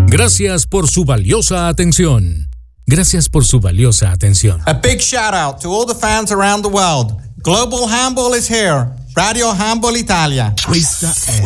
Gracias por su valiosa atención. Gracias por su valiosa atención. A big shout out to all the fans around the world. Global Handball is here. Radio Handball Italia. Questa è